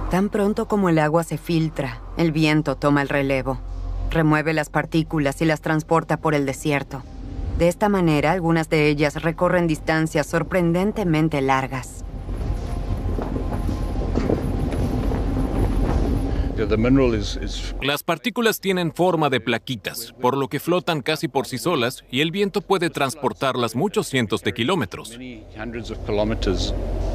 Tan pronto como el agua se filtra, el viento toma el relevo, remueve las partículas y las transporta por el desierto. De esta manera, algunas de ellas recorren distancias sorprendentemente largas. Las partículas tienen forma de plaquitas, por lo que flotan casi por sí solas y el viento puede transportarlas muchos cientos de kilómetros.